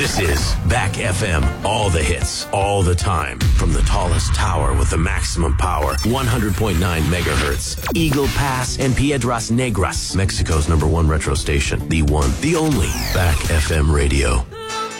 This is Back FM. All the hits, all the time. From the tallest tower with the maximum power. 100.9 megahertz. Eagle Pass and Piedras Negras. Mexico's #1 retro station. The one, the only Back FM radio.